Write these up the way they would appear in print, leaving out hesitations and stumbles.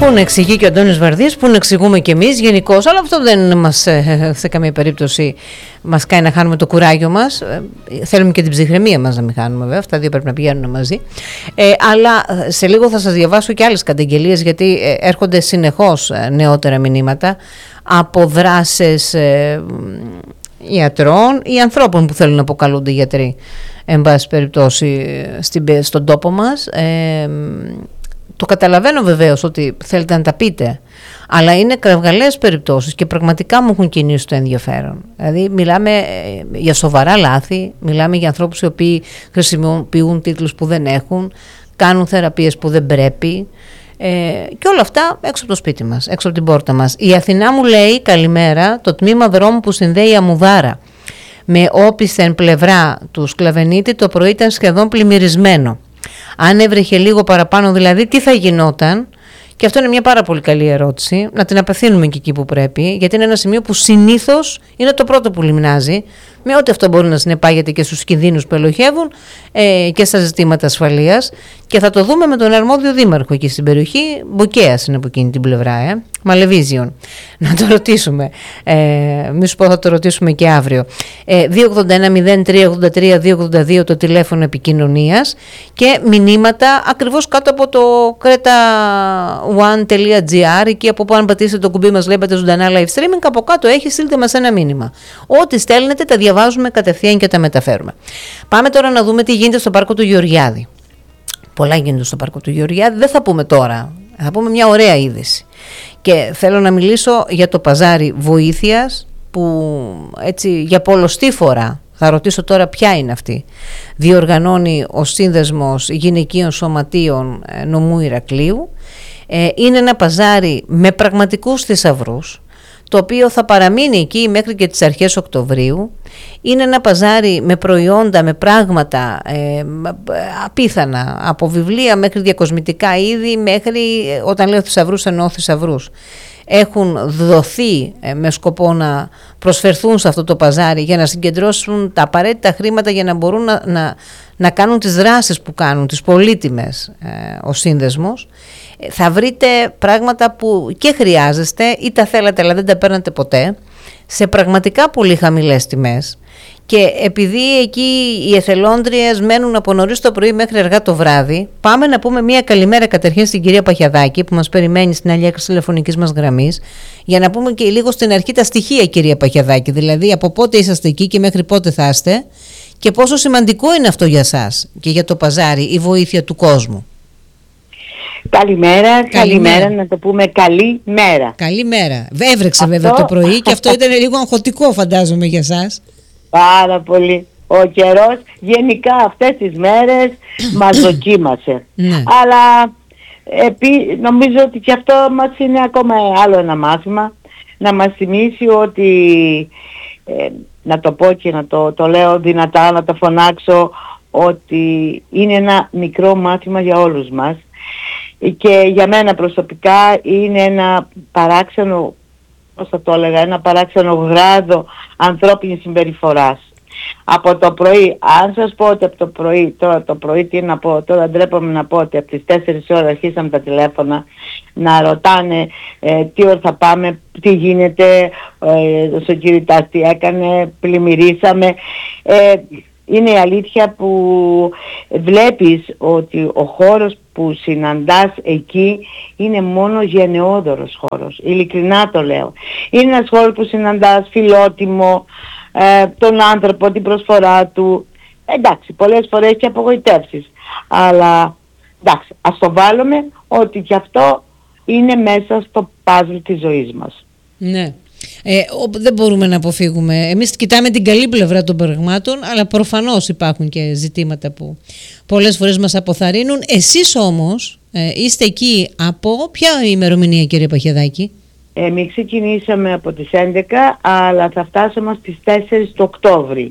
Πού να εξηγεί και ο Αντώνης Βαρδής, πού να εξηγούμε και εμείς γενικώς, αλλά αυτό δεν μας σε καμία περίπτωση μας κάνει να χάνουμε το κουράγιο μας. Θέλουμε και την ψυχραιμία μας να μην χάνουμε, βέβαια, αυτά δύο πρέπει να πηγαίνουν μαζί. Αλλά σε λίγο θα σας διαβάσω και άλλες καταγγελίες, γιατί έρχονται συνεχώς νεότερα μηνύματα από δράσεις ιατρών ή ανθρώπων που θέλουν να αποκαλούνται γιατροί, εν πάση περιπτώσει, στον τόπο μας. Το καταλαβαίνω βεβαίως ότι θέλετε να τα πείτε, αλλά είναι κραυγαλαίες περιπτώσεις και πραγματικά μου έχουν κινήσει το ενδιαφέρον. Δηλαδή μιλάμε για σοβαρά λάθη, μιλάμε για ανθρώπους οι οποίοι χρησιμοποιούν τίτλους που δεν έχουν, κάνουν θεραπείες που δεν πρέπει, και όλα αυτά έξω από το σπίτι μας, έξω από την πόρτα μας. Η Αθηνά μου λέει καλημέρα, το τμήμα δρόμου που συνδέει η Αμμουδάρα με όπισθεν πλευρά του Σκλαβενίτη το πρωί ήταν σχεδόν πλημμυρισμένο. Αν έβρεχε λίγο παραπάνω δηλαδή, τι θα γινόταν? Και αυτό είναι μια πάρα πολύ καλή ερώτηση, να την απευθύνουμε και εκεί που πρέπει, γιατί είναι ένα σημείο που συνήθως είναι το πρώτο που λιμνάζει, με ό,τι αυτό μπορεί να συνεπάγεται και στους κινδύνους που ελοχεύουν και στα ζητήματα ασφαλείας. Και θα το δούμε με τον αρμόδιο δήμαρχο εκεί στην περιοχή. Μποκέας είναι από εκείνη την πλευρά, Μαλεβίζιον. Να το ρωτήσουμε. Μη σου πω, θα το ρωτήσουμε και αύριο. 281-0383-282 το τηλέφωνο επικοινωνίας και μηνύματα ακριβώς κάτω από το creta1.gr, εκεί από που αν πατήσετε το κουμπί μας βλέπετε ζωντανά live streaming, από κάτω έχει, στείλτε μας ένα μήνυμα. Ό,τι στέλνετε τα διαβάζουμε κατευθείαν και τα μεταφέρουμε. Πάμε τώρα να δούμε τι γίνεται στο πάρκο του Γεωργιάδη. Πολλά γίνονται στο πάρκο του Γεωργιάδη, δεν θα πούμε τώρα, θα πούμε μια ωραία είδηση. Και θέλω να μιλήσω για το παζάρι βοήθειας που έτσι για πολλοστή φορά, θα ρωτήσω τώρα ποια είναι αυτή, διοργανώνει ο Σύνδεσμος Γυναικείων Σωματείων Νομού Ηρακλείου. Είναι ένα παζάρι με πραγματικούς θησαυρούς, το οποίο θα παραμείνει εκεί μέχρι και τις αρχές Οκτωβρίου. Είναι ένα παζάρι με προϊόντα, με πράγματα απίθανα, από βιβλία μέχρι διακοσμητικά είδη, μέχρι, όταν λέω θησαυρούς εννοώ θησαυρούς, έχουν δοθεί με σκοπό να προσφερθούν σε αυτό το παζάρι για να συγκεντρώσουν τα απαραίτητα χρήματα για να μπορούν να κάνουν τις δράσεις που κάνουν, τις πολύτιμες, ο Σύνδεσμος. Θα βρείτε πράγματα που και χρειάζεστε ή τα θέλατε αλλά δεν τα παίρνατε ποτέ, σε πραγματικά πολύ χαμηλές τιμές. Και επειδή εκεί οι εθελόντριες μένουν από νωρίς το πρωί μέχρι αργά το βράδυ, πάμε να πούμε μια καλημέρα καταρχήν στην κυρία Παχιαδάκη που μας περιμένει στην άλλη άκρη τηλεφωνικής μας γραμμής, για να πούμε και λίγο στην αρχή τα στοιχεία, κυρία Παχιαδάκη, δηλαδή από πότε είσαστε εκεί και μέχρι πότε θα είστε και πόσο σημαντικό είναι αυτό για σας και για το παζάρι, η βοήθεια του κόσμου. Καλημέρα, να το πούμε καλή μέρα. Καλημέρα. Έβρεξε βέβαια το πρωί και αυτό ήταν λίγο αγχωτικό φαντάζομαι για σας. Πάρα πολύ. Ο καιρός γενικά αυτές τις μέρες μας δοκίμασε. Αλλά νομίζω ότι και αυτό μας είναι ακόμα άλλο ένα μάθημα, να μας θυμίσει ότι, να το πω και να το λέω δυνατά, να το φωνάξω, ότι είναι ένα μικρό μάθημα για όλους μας. Και για μένα προσωπικά είναι ένα παράξενο, πώς θα το έλεγα, ένα παράξενο γράδο ανθρώπινης συμπεριφοράς. Από το πρωί, αν σας πω ότι από το πρωί, τώρα το πρωί τι να πω, τώρα ντρέπομαι να πω ότι από τις 4 ώρες αρχίσαμε τα τηλέφωνα να ρωτάνε τι ώρα θα πάμε, τι γίνεται, ο Σοκυριτάς τι έκανε, πλημμυρίσαμε. Είναι η αλήθεια που βλέπεις ότι ο χώρος που συναντάς εκεί είναι μόνο γενναιόδωρος χώρος. Ειλικρινά το λέω. Είναι ένας χώρος που συναντάς φιλότιμο, τον άνθρωπο, την προσφορά του. Εντάξει, πολλές φορές και απογοητεύσεις. Αλλά εντάξει, ας το βάλουμε ότι και αυτό είναι μέσα στο παζλ της ζωής μας. Ναι. Δεν μπορούμε να αποφύγουμε. Εμείς κοιτάμε την καλή πλευρά των πραγμάτων, αλλά προφανώς υπάρχουν και ζητήματα που πολλές φορές μας αποθαρρύνουν. Εσείς όμως είστε εκεί από ποια ημερομηνία, κύριε Παχιαδάκη? Εμείς ξεκινήσαμε από τις 11, αλλά θα φτάσουμε στις 4 του Οκτώβρη.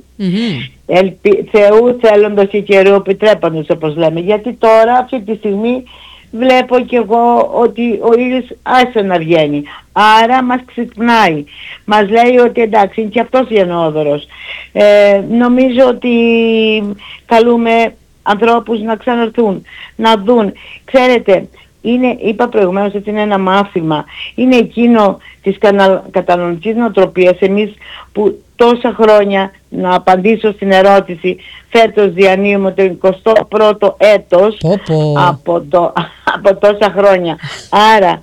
Θεού θέλοντος και καιρού επιτρέποντος, όπως λέμε. Γιατί τώρα αυτή τη στιγμή βλέπω κι εγώ ότι ο ήλιος άσε να βγαίνει. Άρα μας ξυπνάει. Μας λέει ότι εντάξει, είναι και αυτός γενναιόδωρος. Νομίζω ότι καλούμε ανθρώπους να ξαναρθούν, να δουν. Ξέρετε, είπα προηγουμένως ότι είναι ένα μάθημα, είναι εκείνο της καταναλωτικής νοοτροπίας. Εμείς που τόσα χρόνια, να απαντήσω στην ερώτηση, φέτος διανύουμε το 21ο έτος από τόσα χρόνια. Άρα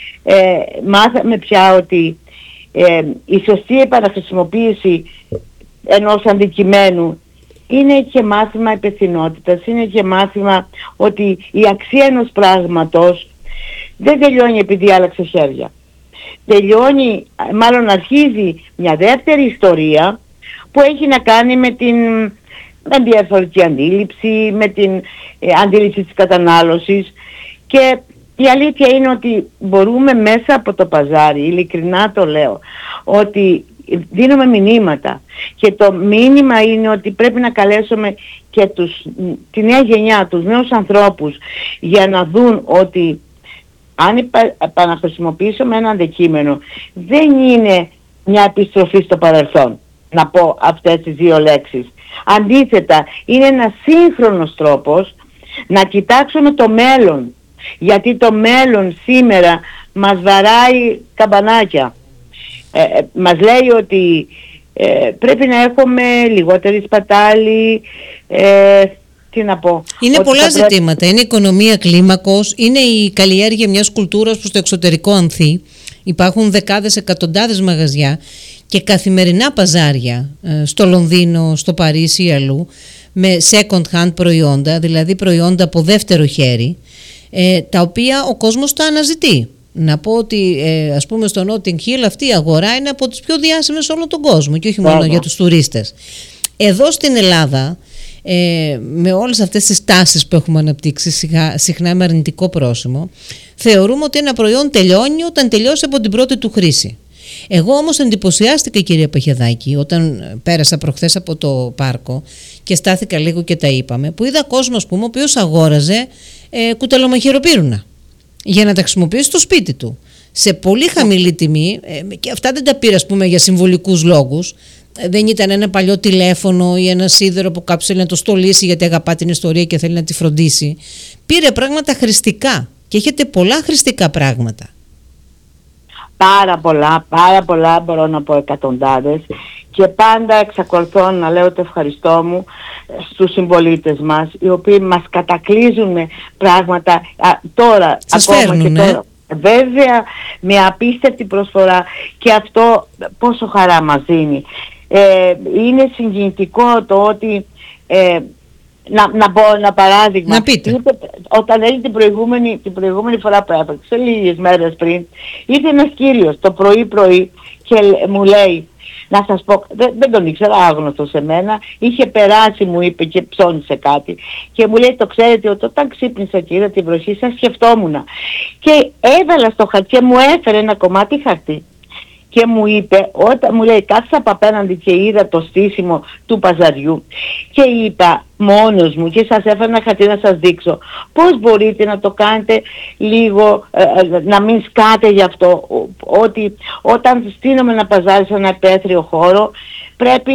μάθαμε πια ότι η σωστή επαναχρησιμοποίηση ενός αντικειμένου είναι και μάθημα υπευθυνότητας, είναι και μάθημα ότι η αξία ενός πράγματος δεν τελειώνει επειδή άλλαξε χέρια. Τελειώνει, μάλλον αρχίζει μια δεύτερη ιστορία που έχει να κάνει με την διαφορετική αντίληψη, με την αντίληψη της κατανάλωσης, και η αλήθεια είναι ότι μπορούμε μέσα από το παζάρι, ειλικρινά το λέω, ότι δίνουμε μηνύματα, και το μήνυμα είναι ότι πρέπει να καλέσουμε και τη νέα γενιά, τους νέους ανθρώπους, για να δουν ότι αν επαναχρησιμοποιήσουμε ένα αντικείμενο δεν είναι μια επιστροφή στο παρελθόν, να πω αυτές τις δύο λέξεις. Αντίθετα, είναι ένας σύγχρονος τρόπος να κοιτάξουμε το μέλλον, γιατί το μέλλον σήμερα μας βαράει καμπανάκια. Μας λέει ότι πρέπει να έχουμε λιγότερη σπατάλη, τι να πω. Είναι πολλά ζητήματα. Είναι η οικονομία κλίμακος, είναι η καλλιέργεια μιας κουλτούρας που στο εξωτερικό ανθεί. Υπάρχουν δεκάδες, εκατοντάδες μαγαζιά και καθημερινά παζάρια στο Λονδίνο, στο Παρίσι ή αλλού, με second hand προϊόντα, δηλαδή προϊόντα από δεύτερο χέρι, τα οποία ο κόσμος τα αναζητεί. Να πω ότι ας πούμε στο Notting Hill αυτή η αγορά είναι από τις πιο διάσημες σε όλο τον κόσμο και όχι μόνο για τους τουρίστες. Εδώ στην Ελλάδα, με όλες αυτές τις τάσεις που έχουμε αναπτύξει συχνά με αρνητικό πρόσημο, θεωρούμε ότι ένα προϊόν τελειώνει όταν τελειώσει από την πρώτη του χρήση. Εγώ όμως εντυπωσιάστηκα, κυρία Παχεδάκη, όταν πέρασα προχθές από το πάρκο και στάθηκα λίγο και τα είπαμε, που είδα κόσμο, ας πούμε, ο οποίος αγόραζε κουταλομαχαιροπύρουνα για να τα χρησιμοποιήσει στο σπίτι του σε πολύ χαμηλή τιμή, και αυτά δεν τα πήρα, ας πούμε, για συμβολικούς λόγους. Δεν ήταν ένα παλιό τηλέφωνο ή ένα σίδερο που κάποιος θέλει να το στολίσει γιατί αγαπά την ιστορία και θέλει να τη φροντίσει. Πήρε πράγματα χρηστικά και έχετε πολλά χρηστικά πράγματα. Πάρα πολλά, μπορώ να πω εκατοντάδες, και πάντα εξακολουθώ να λέω το ευχαριστώ μου στους συμπολίτες μας, οι οποίοι μας κατακλείζουν με πράγματα τώρα, σας ακόμα φέρνουν, και τώρα. Βέβαια, με απίστευτη προσφορά, και αυτό πόσο χαρά μας δίνει. Είναι συγκινητικό το ότι να πω ένα παράδειγμα. Να πείτε. Όταν έλεγε την προηγούμενη φορά που έπαιξε, λίγες μέρες πριν, ήρθε ένας κύριος το πρωί και μου λέει, να σας πω, δεν τον ήξερα, άγνωστο σε μένα, είχε περάσει, μου είπε, και ψώνισε κάτι και μου λέει, το ξέρετε ότι όταν ξύπνησα και είδα τη βροχή σας σκεφτόμουν, και έβαλα στο χαρτί και μου έφερε ένα κομμάτι χαρτί και μου είπε, όταν μου λέει, κάθισα από απέναντι και είδα το στήσιμο του παζαριού και είπα μόνος μου, και σας έφερα ένα χαρτί να σας δείξω πώς μπορείτε να το κάνετε λίγο, να μην σκάτε γι' αυτό, ότι όταν στείνουμε ένα παζάρι σε ένα υπαίθριο χώρο πρέπει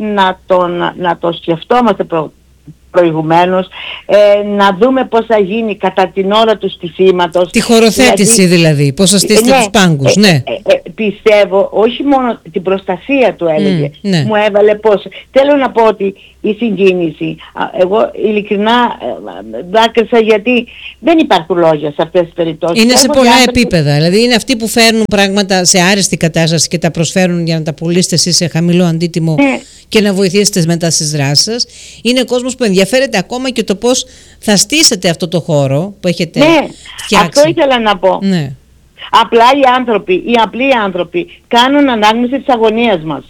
να το σκεφτόμαστε προηγουμένως, να δούμε πώς θα γίνει κατά την ώρα του στισίματος. Τη χωροθέτηση δηλαδή, πώς θα στήσετε τους πάγκους, ναι. Πιστεύω, όχι μόνο την προστασία του έλεγε, ναι. Μου έβαλε πώς. Θέλω να πω ότι η συγκίνηση, εγώ ειλικρινά δάκρυσα, γιατί δεν υπάρχουν λόγια σε αυτές τις περιπτώσεις. Είναι σε πολλά επίπεδα, δηλαδή είναι αυτοί που φέρνουν πράγματα σε άριστη κατάσταση και τα προσφέρουν για να τα πουλήσετε εσείς σε χαμηλό αντίτιμο, ναι, και να βοηθήσετε μετά στις δράσεις σας. Είναι κόσμος που ενδιαφέρεται ακόμα και το πώς θα στήσετε αυτό το χώρο που έχετε, ναι, φτιάξει. Αυτό ήθελα να πω. Ναι. Απλά οι απλοί άνθρωποι κάνουν ανάγνωση της αγωνίας μας.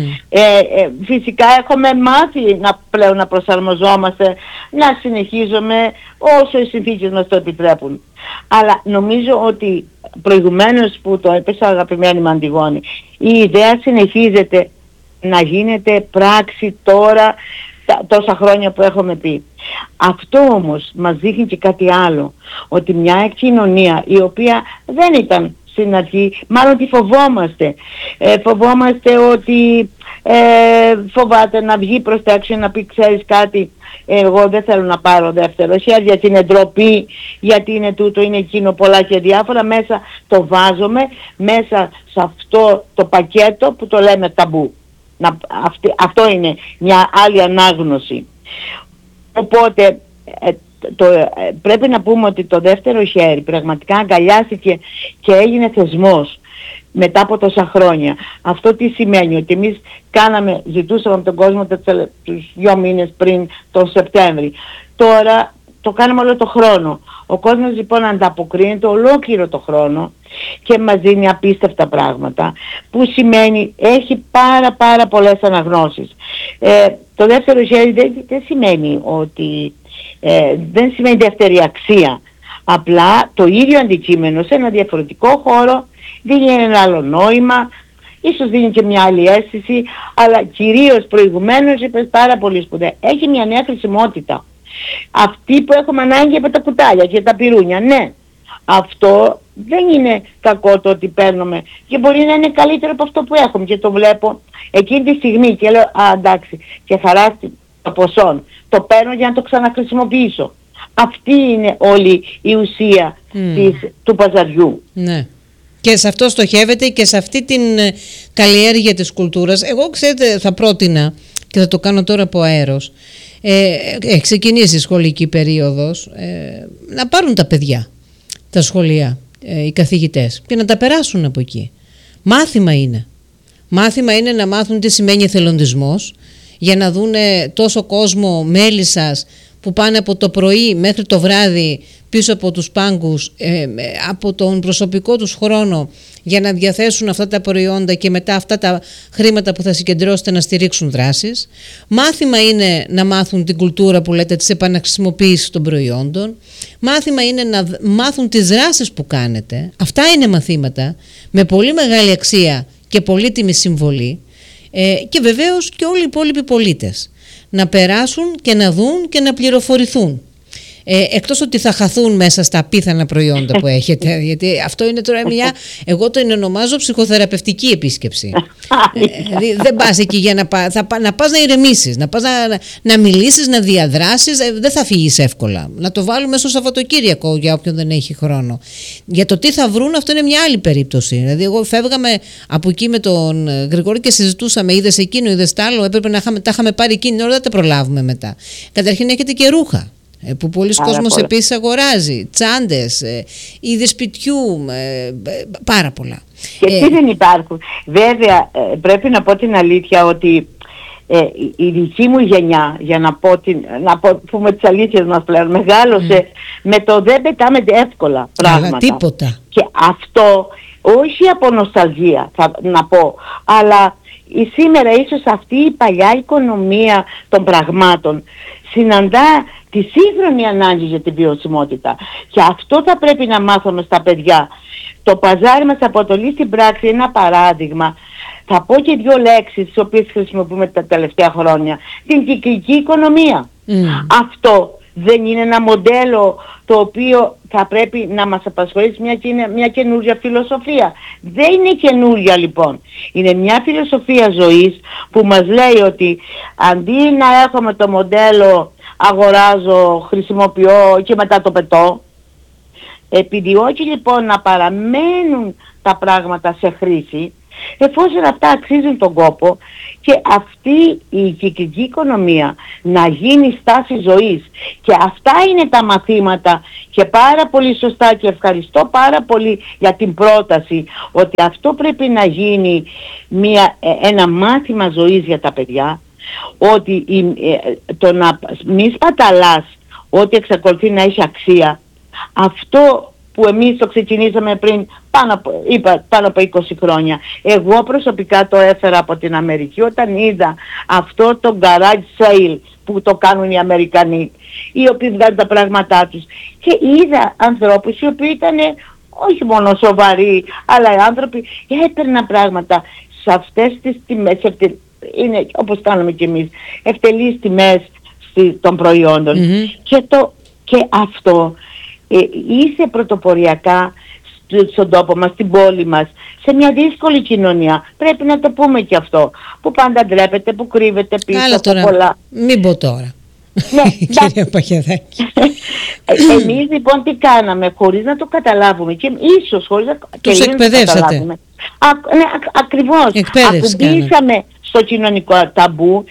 Φυσικά έχουμε μάθει πλέον να προσαρμοζόμαστε, να συνεχίζουμε όσο οι συνθήκες μας το επιτρέπουν. Αλλά νομίζω ότι προηγουμένως που το έπεσα, αγαπημένη μου Αντιγόνη, η ιδέα συνεχίζεται να γίνεται πράξη τώρα, τόσα χρόνια που έχουμε πει. Αυτό όμως μας δείχνει και κάτι άλλο, ότι μια κοινωνία η οποία δεν ήταν στην αρχή, μάλλον ότι φοβόμαστε ότι φοβάται να βγει προς τα έξω, να πει ξέρεις κάτι, εγώ δεν θέλω να πάρω δεύτερο χέρι γιατί είναι ντροπή, γιατί είναι τούτο, είναι εκείνο, πολλά και διάφορα. Μέσα το βάζομαι, μέσα σε αυτό το πακέτο που το λέμε ταμπού. Αυτό είναι μια άλλη ανάγνωση. Οπότε πρέπει να πούμε ότι το δεύτερο χέρι πραγματικά αγκαλιάστηκε και έγινε θεσμός μετά από τόσα χρόνια. Αυτό τι σημαίνει? Ότι εμείς ζητούσαμε από τον κόσμο τους 2 μήνες πριν τον Σεπτέμβρη. Τώρα το κάνουμε όλο το χρόνο. Ο κόσμος λοιπόν ανταποκρίνεται ολόκληρο το χρόνο και μας δίνει απίστευτα πράγματα, που σημαίνει έχει πάρα πολλές αναγνώσεις. Το δεύτερο χέρι δεν σημαίνει ότι δεν σημαίνει δεύτερη αξία. Απλά το ίδιο αντικείμενο σε ένα διαφορετικό χώρο δίνει ένα άλλο νόημα, ίσως δίνει και μια άλλη αίσθηση, αλλά κυρίως προηγουμένως είπες πάρα πολύ σπουδαία, έχει μια νέα χρησιμότητα. Αυτή που έχουμε ανάγκη από τα κουτάλια και τα πυρούνια, ναι. Αυτό δεν είναι κακό το ότι παίρνουμε και μπορεί να είναι καλύτερο από αυτό που έχουμε και το βλέπω εκείνη τη στιγμή και λέω εντάξει, και χαρά το ποσό, το παίρνω για να το ξαναχρησιμοποιήσω. Αυτή είναι όλη η ουσία του παζαριού. Ναι. Και σε αυτό στοχεύεται και σε αυτή την καλλιέργεια της κουλτούρας. Εγώ ξέρετε θα πρότεινα και θα το κάνω τώρα από αέρος. Έχει ξεκινήσει η σχολική περίοδος, να πάρουν τα παιδιά τα σχολεία, οι καθηγητές, και να τα περάσουν από εκεί. Μάθημα είναι. Μάθημα είναι να μάθουν τι σημαίνει εθελοντισμός, για να δούνε τόσο κόσμο μέλη σας που πάνε από το πρωί μέχρι το βράδυ πίσω από τους πάγκους, από τον προσωπικό τους χρόνο, για να διαθέσουν αυτά τα προϊόντα και μετά αυτά τα χρήματα που θα συγκεντρώσετε να στηρίξουν δράσεις. Μάθημα είναι να μάθουν την κουλτούρα που λέτε της επαναχρησιμοποίησης των προϊόντων. Μάθημα είναι να μάθουν τις δράσεις που κάνετε. Αυτά είναι μαθήματα με πολύ μεγάλη αξία και πολύτιμη συμβολή, και βεβαίως και όλοι οι υπόλοιποι πολίτες να περάσουν και να δουν και να πληροφορηθούν. Εκτός ότι θα χαθούν μέσα στα απίθανα προϊόντα που έχετε, γιατί αυτό είναι τώρα εγώ το ονομάζω ψυχοθεραπευτική επίσκεψη. Δεν πας εκεί για να πας να ηρεμήσεις, να πας να μιλήσεις, να διαδράσεις, δεν θα φύγεις εύκολα. Να το βάλουμε στο Σαββατοκύριακο για όποιον δεν έχει χρόνο. Για το τι θα βρουν, αυτό είναι μια άλλη περίπτωση. Δηλαδή εγώ φεύγαμε από εκεί με τον Γρηγόρη και συζητούσαμε, είδες εκείνο, είδες τ' άλλο, έπρεπε τα είχαμε πάρει εκείνη την ώρα, δεν τα προλάβουμε μετά. Καταρχήν έχετε και ρούχα που πολλοί κόσμος επίσης αγοράζει, τσάντες, είδη σπιτιού, πάρα πολλά. Και τι δεν υπάρχουν. Βέβαια πρέπει να πω την αλήθεια ότι η δική μου γενιά, για να πούμε τις αλήθειες μας πλέον, μεγάλωσε με το δεν πετάμε εύκολα πράγματα. Τίποτα. Και αυτό όχι από νοσταλγία να πω, αλλά σήμερα ίσως αυτή η παλιά οικονομία των πραγμάτων συναντά τη σύγχρονη ανάγκη για τη βιωσιμότητα. Και αυτό θα πρέπει να μάθουμε στα παιδιά. Το παζάρι μας αποτελεί στην πράξη ένα παράδειγμα. Θα πω και 2 λέξεις τις οποίες χρησιμοποιούμε τα τελευταία χρόνια. Την κυκλική οικονομία. Αυτό δεν είναι ένα μοντέλο το οποίο θα πρέπει να μας απασχολήσει, μια καινούργια φιλοσοφία? Δεν είναι καινούργια λοιπόν. Είναι μια φιλοσοφία ζωής που μας λέει ότι αντί να έχουμε το μοντέλο αγοράζω, χρησιμοποιώ και μετά το πετώ, επιδιώκει λοιπόν να παραμένουν τα πράγματα σε χρήση, εφόσον αυτά αξίζουν τον κόπο, και αυτή η κυκλική οικονομία να γίνει στάση ζωής. Και αυτά είναι τα μαθήματα, και πάρα πολύ σωστά, και ευχαριστώ πάρα πολύ για την πρόταση, ότι αυτό πρέπει να γίνει ένα μάθημα ζωής για τα παιδιά, ότι το να μη σπαταλάς ό,τι εξακολουθεί να έχει αξία, αυτό που εμείς το ξεκινήσαμε πριν πάνω από 20 χρόνια. Εγώ προσωπικά το έφερα από την Αμερική όταν είδα αυτό το garage sale που το κάνουν οι Αμερικανοί, οι οποίοι βγάζουν τα πράγματά τους, και είδα ανθρώπους οι οποίοι ήταν όχι μόνο σοβαροί, αλλά οι άνθρωποι έπαιρναν πράγματα σε αυτές τις τιμές, είναι όπως κάνουμε κι εμείς, ευτελείς τιμές των προϊόντων. Και αυτό είσαι πρωτοποριακά στον τόπο μας, στην πόλη μας, σε μια δύσκολη κοινωνία. Πρέπει να το πούμε και αυτό. Που πάντα ντρέπεται, που κρύβεται πίσω από πολλά. Μην πω τώρα. Ναι, κυρία Παχιαδάκη. Εμείς λοιπόν τι κάναμε χωρίς να το καταλάβουμε και ίσως χωρίς να τους εκπαιδεύσατε. Ναι, ακριβώς. Ακουμπήσαμε στο κοινωνικό ταμπού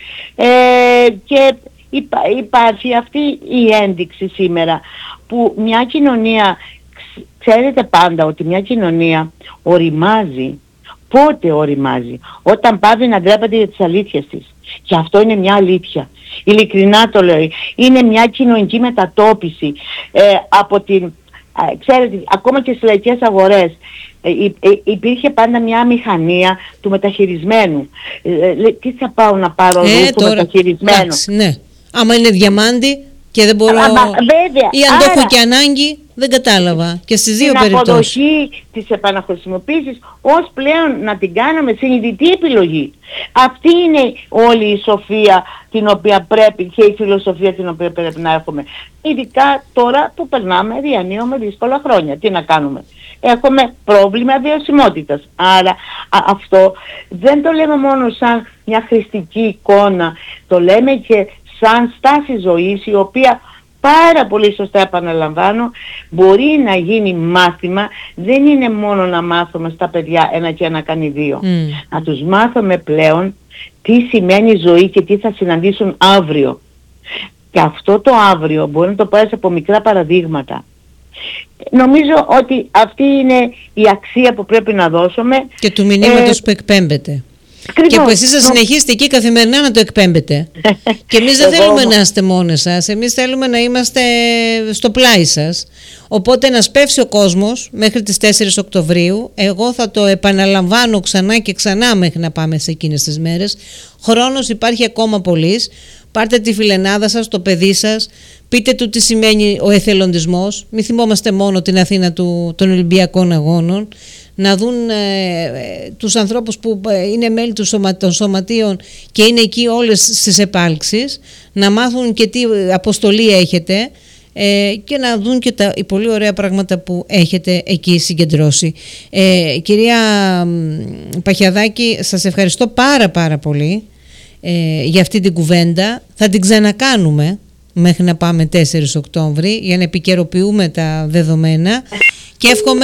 και υπάρχει αυτή η ένδειξη σήμερα που μια κοινωνία, ξέρετε πάντα ότι μια κοινωνία οριμάζει. Πότε οριμάζει? Όταν πάβει να ντρέπεται για τις αλήθειες της. Και αυτό είναι μια αλήθεια. Ειλικρινά το λέω. Είναι μια κοινωνική μετατόπιση από την... Ξέρετε, ακόμα και στις λαϊκές αγορές υπήρχε πάντα μια μηχανία του μεταχειρισμένου. Τι θα πάω να πάρω του μεταχειρισμένου? Εντάξει, ναι. Άμα είναι διαμάντι και δεν μπορώ... Βέβαια, ή αν το έχω και ανάγκη, δεν κατάλαβα. Και στις δύο περιπτώσεις. Την αποδοχή της επαναχρησιμοποίησης ως πλέον να την κάναμε συνειδητή επιλογή. Αυτή είναι όλη η σοφία την οποία πρέπει και η φιλοσοφία την οποία πρέπει να έχουμε. Ειδικά τώρα που διανύουμε δύσκολα χρόνια. Τι να κάνουμε? Έχουμε πρόβλημα βιωσιμότητας. Άρα αυτό δεν το λέμε μόνο σαν μια χρηστική εικόνα. Το λέμε και σαν στάση ζωής, η οποία πάρα πολύ σωστά, επαναλαμβάνω, μπορεί να γίνει μάθημα. Δεν είναι μόνο να μάθουμε στα παιδιά 1 και 1 κάνει 2. Να τους μάθουμε πλέον τι σημαίνει ζωή και τι θα συναντήσουν αύριο. Και αυτό το αύριο μπορεί να το πάρεις από μικρά παραδείγματα. Νομίζω ότι αυτή είναι η αξία που πρέπει να δώσουμε. Και του μηνύματος που εκπέμπεται. Ακριβώς. Και που εσείς θα συνεχίσετε εκεί καθημερινά να το εκπέμπετε. Και εμείς δεν θέλουμε να είστε μόνοι σας. Εμείς θέλουμε να είμαστε στο πλάι σας. Οπότε να σπεύσει ο κόσμος μέχρι τις 4 Οκτωβρίου. Εγώ θα το επαναλαμβάνω ξανά και ξανά μέχρι να πάμε σε εκείνες τις μέρες. Χρόνος υπάρχει ακόμα πολύς. Πάρτε τη φιλενάδα σας, το παιδί σας, πείτε του τι σημαίνει ο εθελοντισμός. Μην θυμόμαστε μόνο την Αθήνα των Ολυμπιακών Αγώνων. Να δουν τους ανθρώπους που είναι μέλη των σωματείων και είναι εκεί όλες στις επάλξεις, να μάθουν και τι αποστολή έχετε και να δουν και τα πολύ ωραία πράγματα που έχετε εκεί συγκεντρώσει. Κυρία Παχιαδάκη, σας ευχαριστώ πάρα πολύ για αυτή την κουβέντα. Θα την ξανακάνουμε μέχρι να πάμε 4 Οκτώβρη για να επικαιροποιούμε τα δεδομένα και εύχομαι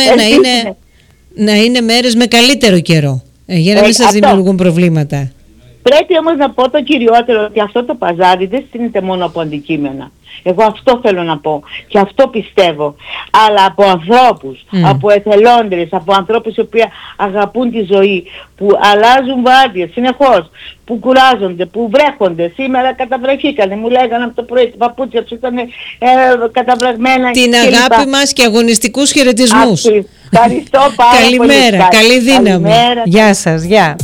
να είναι μέρες με καλύτερο καιρό, για να μην σας δημιουργούν προβλήματα. Πρέπει όμως να πω το κυριότερο, ότι αυτό το παζάρι δεν στείνεται μόνο από αντικείμενα. Εγώ αυτό θέλω να πω και αυτό πιστεύω. Αλλά από ανθρώπους, από εθελόντρες, από ανθρώπους οι οποίοι αγαπούν τη ζωή, που αλλάζουν βάρδιες συνεχώς, που κουράζονται, που βρέχονται. Σήμερα καταβρεχήκανε, μου λέγανε από το πρωί, τα παπούτσια τους ήταν καταβραγμένα. Την αγάπη μας και αγωνιστικούς χαιρετισμούς. Ευχαριστώ πάρα πολύ. Καλημέρα, καλή δύναμη. Καλημέρα. Γεια σας, γεια.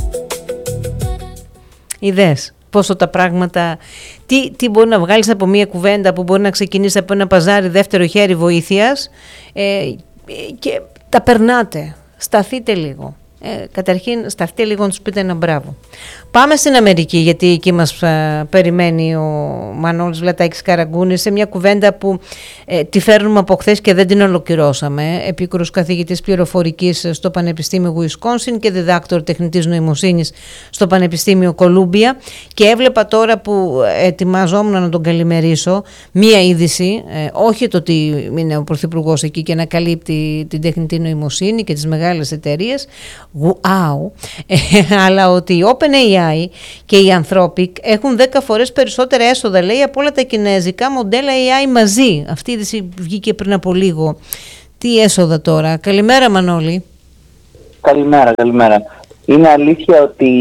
Είδες πόσο τα πράγματα, τι μπορεί να βγάλεις από μια κουβέντα που μπορεί να ξεκινήσει από ένα παζάρι δεύτερο χέρι βοήθειας και τα περνάτε. Σταθείτε λίγο. Καταρχήν σταθείτε λίγο να τους πείτε ένα μπράβο. Πάμε στην Αμερική, γιατί εκεί μας περιμένει ο Μανώλης Βλατάκης Καραγκούνης σε μια κουβέντα που τη φέρνουμε από χθες και δεν την ολοκληρώσαμε. Επίκουρος καθηγητής πληροφορικής στο Πανεπιστήμιο Wisconsin και διδάκτορ τεχνητής νοημοσύνης στο Πανεπιστήμιο Κολούμπια, και έβλεπα τώρα που ετοιμαζόμουν να τον καλημερίσω μία είδηση, όχι το ότι είναι ο Πρωθυπουργός εκεί και να καλύπτει την τεχνητή νοημοσύνη και τις μεγάλες εταιρείες, αλλά ότι η OpenAI και οι Anthropic έχουν 10 φορές περισσότερα έσοδα, λέει, από όλα τα κινέζικα μοντέλα AI μαζί. Αυτή η είδηση βγήκε πριν από λίγο. Τι έσοδα τώρα? Καλημέρα Μανώλη. Καλημέρα. Είναι αλήθεια ότι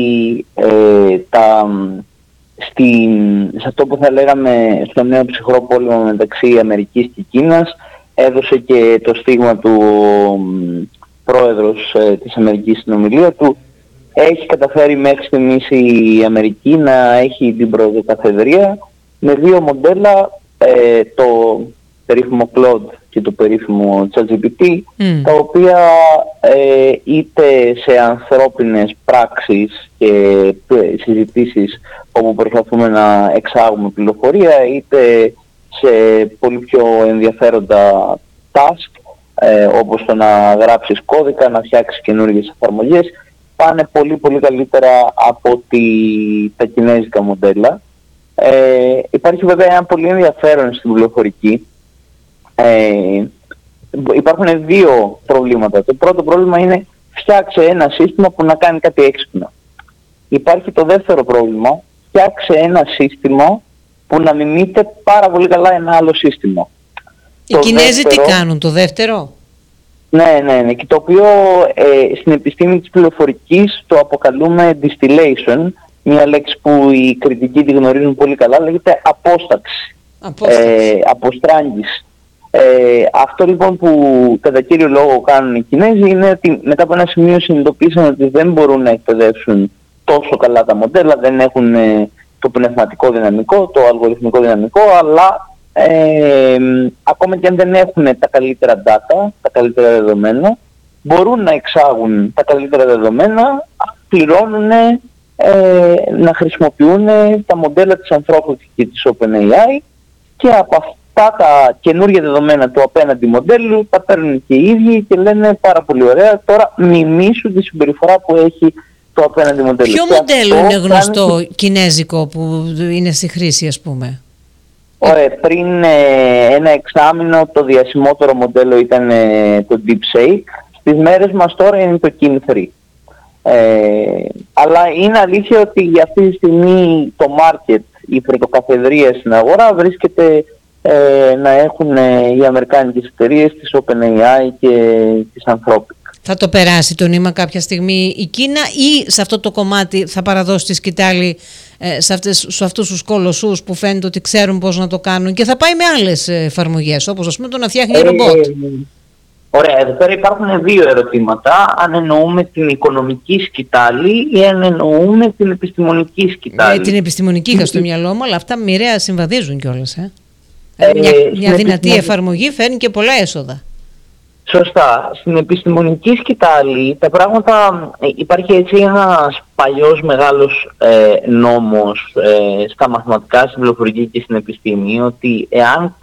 σε αυτό που θα λέγαμε στο νέο ψυχρό πόλεμο μεταξύ Αμερικής και Κίνας έδωσε και το στίγμα του πρόεδρος της Αμερικής στην ομιλία του. Έχει καταφέρει μέχρι στιγμής η Αμερική να έχει την πρωτοκαθεδρία με 2 μοντέλα, το περίφημο Claude και το περίφημο ChatGPT, τα οποία είτε σε ανθρώπινες πράξεις και συζητήσεις όπου προσπαθούμε να εξάγουμε πληροφορία, είτε σε πολύ πιο ενδιαφέροντα task, όπως το να γράψεις κώδικα, να φτιάξεις καινούργιες εφαρμογές, πάνε πολύ πολύ καλύτερα από τα κινέζικα μοντέλα. Υπάρχει βέβαια ένα πολύ ενδιαφέρον στην πληροφορική. Υπάρχουν δύο προβλήματα. Το πρώτο πρόβλημα είναι φτιάξε ένα σύστημα που να κάνει κάτι έξυπνο. Υπάρχει το δεύτερο πρόβλημα, φτιάξε ένα σύστημα που να μιμείται πάρα πολύ καλά ένα άλλο σύστημα. Οι Κινέζοι τι κάνουν, το δεύτερο? Ναι, και το οποίο στην επιστήμη της πληροφορικής το αποκαλούμε distillation, μια λέξη που οι κριτικοί τη γνωρίζουν πολύ καλά, λέγεται απόσταξη, αποστράγγιση. Αυτό λοιπόν που κατά κύριο λόγο κάνουν οι Κινέζοι είναι ότι μετά από ένα σημείο συνειδητοποίησαν ότι δεν μπορούν να εκπαιδεύσουν τόσο καλά τα μοντέλα, δεν έχουν το πνευματικό δυναμικό, το αλγοριθμικό δυναμικό, αλλά ακόμα και αν δεν έχουν τα καλύτερα data, τα καλύτερα δεδομένα, μπορούν να εξάγουν τα καλύτερα δεδομένα, πληρώνουν να χρησιμοποιούν τα μοντέλα της ανθρώπινης και της OpenAI, και από αυτά τα καινούργια δεδομένα του απέναντι μοντέλου τα παίρνουν και οι ίδιοι και λένε πάρα πολύ ωραία, τώρα μιμήσου τη συμπεριφορά που έχει το απέναντι μοντέλο. Ποιο μοντέλο είναι γνωστό κινέζικο που είναι στη χρήση, ας πούμε? Πριν ένα εξάμηνο το διασημότερο μοντέλο ήταν το DeepSeek. Στις μέρες μας τώρα είναι το Kin 3. Αλλά είναι αλήθεια ότι για αυτή τη στιγμή το market, η πρωτοκαθεδρία στην αγορά βρίσκεται να έχουν οι αμερικάνικες εταιρείες, της OpenAI και της Anthropic. Θα το περάσει το νήμα κάποια στιγμή η Κίνα ή σε αυτό το κομμάτι θα παραδώσει τη σκητάλη σε αυτούς τους κολοσσούς που φαίνεται ότι ξέρουν πώς να το κάνουν και θα πάει με άλλες εφαρμογές, όπως ας πούμε το να φτιάχνει ρομπότ? Ωραία, εδώ πέρα υπάρχουν δύο ερωτήματα. Αν εννοούμε την οικονομική σκητάλη ή αν εννοούμε την επιστημονική σκητάλη. Την επιστημονική είχα στο μυαλό μου, αλλά αυτά μοιραία συμβαδίζουν κιόλας. Μια δυνατή εφαρμογή φέρνει και πολλά έσοδα. Σωστά. Στην επιστημονική σκητάλη τα πράγματα, υπάρχει έτσι ένας παλιός μεγάλος νόμος στα μαθηματικά, στην πληροφορική και στην επιστήμη, ότι εάν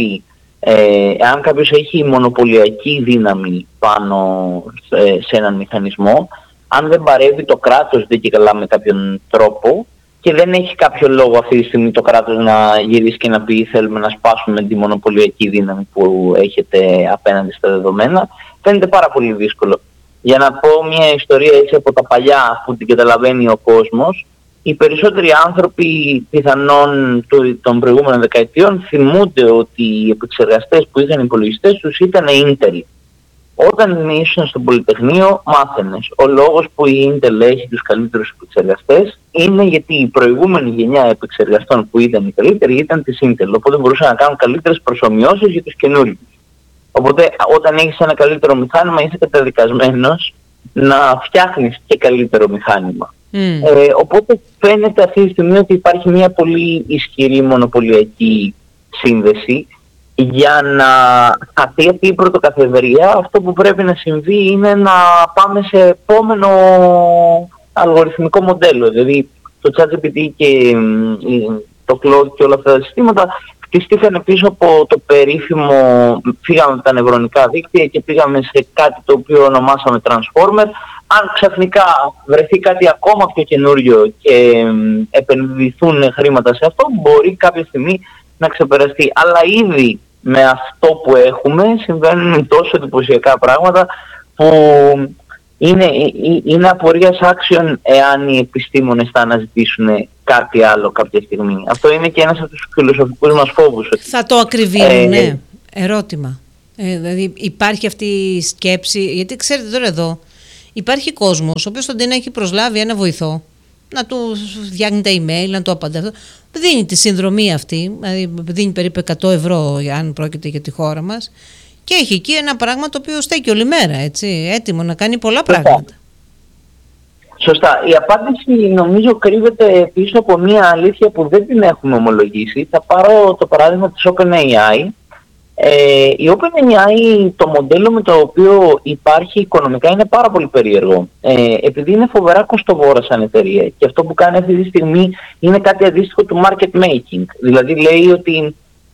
κάποιος έχει μονοπωλιακή δύναμη πάνω σε έναν μηχανισμό, αν δεν παρεύει το κράτος δεν και καλά με κάποιον τρόπο και δεν έχει κάποιο λόγο αυτή τη στιγμή το κράτος να γυρίσει και να πει θέλουμε να σπάσουμε τη μονοπωλιακή δύναμη που έχετε απέναντι στα δεδομένα, φαίνεται πάρα πολύ δύσκολο. Για να πω μια ιστορία έτσι από τα παλιά που την καταλαβαίνει ο κόσμος, οι περισσότεροι άνθρωποι πιθανόν των προηγούμενων δεκαετιών θυμούνται ότι οι επεξεργαστές που είχαν οι υπολογιστές τους ήταν Intel. Όταν ήσουν στο Πολυτεχνείο μάθαινες. Ο λόγος που η Intel έχει τους καλύτερους επεξεργαστές είναι γιατί η προηγούμενη γενιά επεξεργαστών που ήταν οι καλύτεροι ήταν της Intel. Οπότε μπορούσαν να κάνουν καλύτερες προσομοιώσεις για τους καινούριους. Οπότε όταν έχεις ένα καλύτερο μηχάνημα είσαι καταδικασμένος να φτιάχνεις και καλύτερο μηχάνημα. Οπότε φαίνεται αυτή τη στιγμή ότι υπάρχει μια πολύ ισχυρή μονοπωλιακή σύνδεση. Για να χαθεί αυτή η πρωτοκαθεδρία, αυτό που πρέπει να συμβεί είναι να πάμε σε επόμενο αλγοριθμικό μοντέλο. Δηλαδή το ChatGPT και το Claude και όλα αυτά τα συστήματα χτιστήκαν πίσω από το περίφημο, φύγαμε από τα νευρονικά δίκτυα και πήγαμε σε κάτι το οποίο ονομάσαμε Transformer. Αν ξαφνικά βρεθεί κάτι ακόμα πιο καινούριο και επενδυθούν χρήματα σε αυτό, μπορεί κάποια στιγμή να ξεπεραστεί. Αλλά ήδη με αυτό που έχουμε συμβαίνουν τόσο εντυπωσιακά πράγματα που είναι απορίας άξιων εάν οι επιστήμονες θα αναζητήσουν κάτι άλλο κάποια στιγμή. Αυτό είναι και ένας από τους φιλοσοφικούς μας φόβους. Θα το ακριβίνουν, ναι. Ερώτημα. Δηλαδή υπάρχει αυτή η σκέψη, γιατί ξέρετε τώρα εδώ υπάρχει κόσμος ο οποίος θα την έχει προσλάβει ένα βοηθό να του φτιάχνει τα email, να του απαντά. Δίνει τη συνδρομή αυτή, δηλαδή δίνει περίπου 100 ευρώ αν πρόκειται για τη χώρα μας και έχει εκεί ένα πράγμα το οποίο στέκει όλη μέρα, έτσι, έτοιμο να κάνει πολλά πράγματα. Σωστά. Η απάντηση νομίζω κρύβεται πίσω από μια αλήθεια που δεν την έχουμε ομολογήσει. Θα πάρω το παράδειγμα της OpenAI. Η OpenAI, το μοντέλο με το οποίο υπάρχει οικονομικά είναι πάρα πολύ περίεργο. Επειδή είναι φοβερά κοστοβόρα σαν εταιρεία και αυτό που κάνει αυτή τη στιγμή είναι κάτι αντίστοιχο του market making. Δηλαδή λέει ότι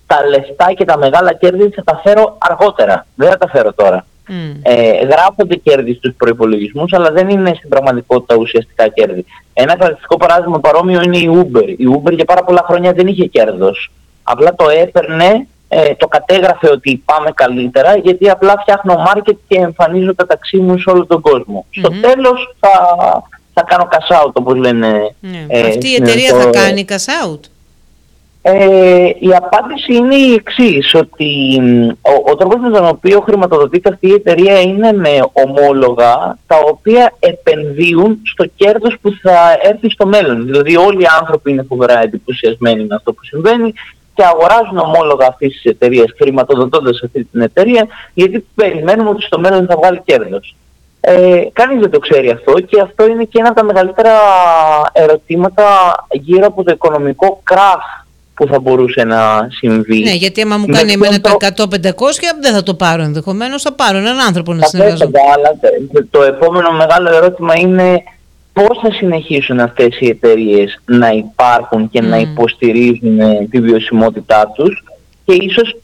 τα λεφτά και τα μεγάλα κέρδη θα τα φέρω αργότερα, δεν θα τα φέρω τώρα. Γράφονται κέρδη στους προϋπολογισμούς, αλλά δεν είναι στην πραγματικότητα ουσιαστικά κέρδη. Ένα κλασικό παράδειγμα παρόμοιο είναι η Uber. Η Uber για πάρα πολλά χρόνια δεν είχε κέρδος. Απλά το έπαιρνε, το κατέγραφε ότι πάμε καλύτερα, γιατί απλά φτιάχνω market και εμφανίζω τα ταξί μου σε όλο τον κόσμο. Στο τέλος θα κάνω cash out, όπως λένε. Αυτή η εταιρεία θα κάνει cash out? Η απάντηση είναι η εξής, ότι ο τρόπος με τον οποίο χρηματοδοτείται αυτή η εταιρεία είναι με ομόλογα τα οποία επενδύουν στο κέρδος που θα έρθει στο μέλλον. Δηλαδή όλοι οι άνθρωποι είναι φοβερά εντυπωσιασμένοι με αυτό που συμβαίνει και αγοράζουν ομόλογα αυτής της εταιρείας, χρηματοδοτώντας αυτή την εταιρεία, γιατί περιμένουμε ότι στο μέλλον θα βγάλει κέρδος. Κανείς δεν το ξέρει αυτό και αυτό είναι και ένα από τα μεγαλύτερα ερωτήματα γύρω από το οικονομικό κράχ που θα μπορούσε να συμβεί. Ναι, γιατί άμα μου κάνει εμένα το 100-500 δεν θα το πάρω ενδεχομένως, θα πάρω έναν άνθρωπο να συνεργαζόμαι. Αλλά το επόμενο μεγάλο ερώτημα είναι πώς θα συνεχίσουν αυτές οι εταιρείες να υπάρχουν και να υποστηρίζουν τη βιωσιμότητά τους, και ίσως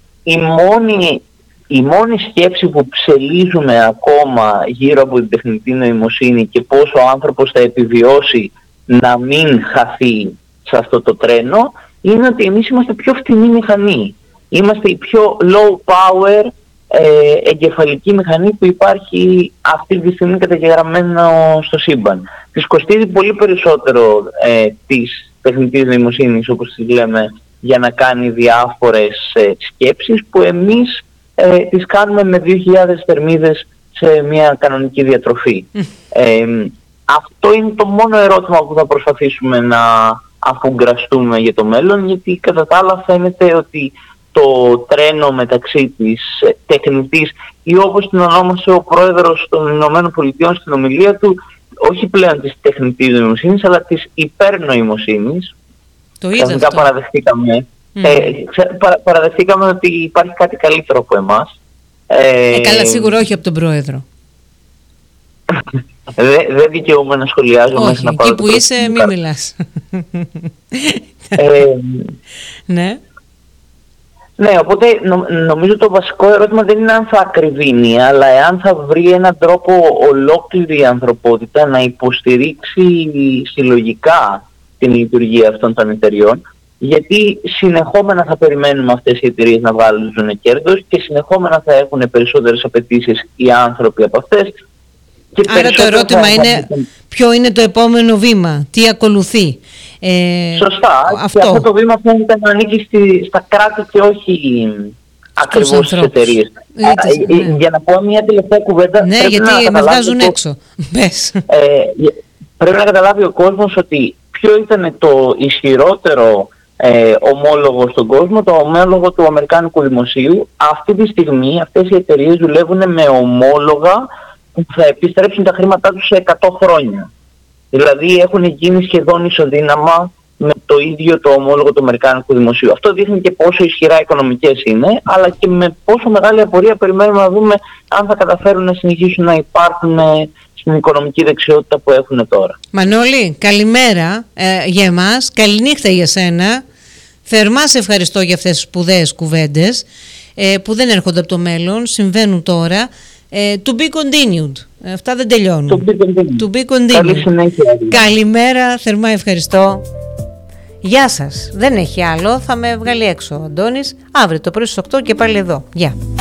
η μόνη σκέψη που ψελίζουμε ακόμα γύρω από την τεχνητή νοημοσύνη και πώς ο άνθρωπος θα επιβιώσει να μην χαθεί σε αυτό το τρένο, είναι ότι εμείς είμαστε πιο φτηνή μηχανή. Είμαστε η πιο low power εγκεφαλική μηχανή που υπάρχει αυτή τη στιγμή καταγεγραμμένο στο σύμπαν. Της κοστίζει πολύ περισσότερο της τεχνητής νοημοσύνης, όπως τη λέμε, για να κάνει διάφορες σκέψεις που εμείς τις κάνουμε με 2.000 θερμίδες σε μια κανονική διατροφή. Αυτό είναι το μόνο ερώτημα που θα προσπαθήσουμε να αφουγκραστούμε για το μέλλον, γιατί κατά τα άλλα φαίνεται ότι το τρένο μεταξύ της τεχνητής, ή όπως την ονόμασε ο πρόεδρος των Ηνωμένων Πολιτειών στην ομιλία του, όχι πλέον της τεχνητής νοημοσύνης, αλλά της υπερνοημοσύνης. Το είδα αυτό. Παραδεχτήκαμε ότι υπάρχει κάτι καλύτερο από εμάς. Καλά, σίγουρα όχι από τον πρόεδρο. Δεν δικαιούμαι να σχολιάζω. Όχι, εκεί που είσαι μην μιλάς. Ναι. Ναι, οπότε νομίζω το βασικό ερώτημα δεν είναι αν θα ακριβήνει, αλλά εάν θα βρει έναν τρόπο ολόκληρη η ανθρωπότητα να υποστηρίξει συλλογικά την λειτουργία αυτών των εταιριών, γιατί συνεχόμενα θα περιμένουμε αυτές οι εταιρείες να βγάλουν κέρδος και συνεχόμενα θα έχουν περισσότερες απαιτήσεις οι άνθρωποι από αυτές. Άρα το ερώτημα είναι ποιο είναι το επόμενο βήμα, τι ακολουθεί. Σωστά. Και αυτό το βήμα φαίνεται να ανήκει στα κράτη και όχι ακριβώς στις εταιρείες. Για να πω μια τελευταία κουβέντα. Ναι, γιατί με βγάζουν έξω. Πρέπει να καταλάβει ο κόσμος ότι ποιο ήταν το ισχυρότερο ομόλογο στον κόσμο, το ομόλογο του Αμερικάνικου Δημοσίου. Αυτή τη στιγμή αυτές οι εταιρείες δουλεύουν με ομόλογα που θα επιστρέψουν τα χρήματά τους σε 100 χρόνια. Δηλαδή έχουν γίνει σχεδόν ισοδύναμα με το ίδιο το ομόλογο του Αμερικάνικου Δημοσίου. Αυτό δείχνει και πόσο ισχυρά οικονομικές είναι, αλλά και με πόσο μεγάλη απορία περιμένουμε να δούμε αν θα καταφέρουν να συνεχίσουν να υπάρχουν στην οικονομική δεξιότητα που έχουν τώρα. Μανώλη, καλημέρα για εμάς, καληνύχτα για σένα. Θερμά σε ευχαριστώ για αυτές τις σπουδαίες κουβέντες που δεν έρχονται από το μέλλον, συμβαίνουν τώρα. To be continued. Αυτά δεν τελειώνουν. To be continued. Καλή συνέχεια. Καλημέρα, θερμά ευχαριστώ. Γεια σας. Δεν έχει άλλο. Θα με βγάλει έξω ο Αντώνης. Αύριο το πρωί στις 8 και πάλι εδώ. Γεια.